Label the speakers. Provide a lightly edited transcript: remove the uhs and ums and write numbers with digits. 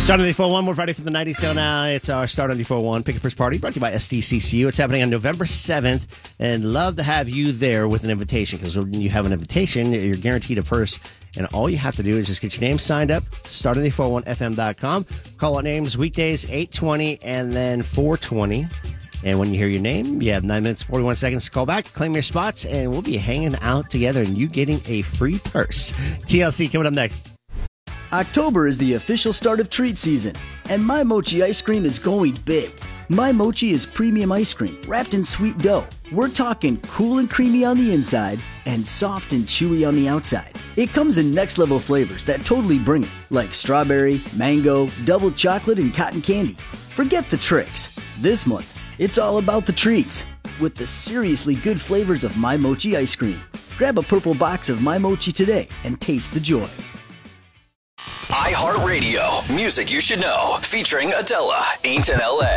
Speaker 1: Start on the 401, more Friday from the 90s till now. It's our Start on the 401 Pick a Purse Party brought to you by SDCCU. It's happening on November 7th, and love to have you there with an invitation, because when you have an invitation, you're guaranteed a purse, and all you have to do is just get your name signed up, startonthey401fm.com. Call out names weekdays, 8:20 and then 4:20. And when you hear your name, you have 9 minutes, 41 seconds to call back, claim your spots, and we'll be hanging out together and you getting a free purse. TLC coming up next.
Speaker 2: October is the official start of treat season, and My Mochi ice cream is going big. My Mochi is premium ice cream wrapped in sweet dough. We're talking cool and creamy on the inside and soft and chewy on the outside. It comes in next level flavors that totally bring it, like strawberry, mango, double chocolate, and cotton candy. Forget the tricks. This month, it's all about the treats with the seriously good flavors of My Mochi ice cream. Grab a purple box of My Mochi today and taste the joy.
Speaker 3: iHeartRadio, music you should know, featuring Adela, Ain't in LA.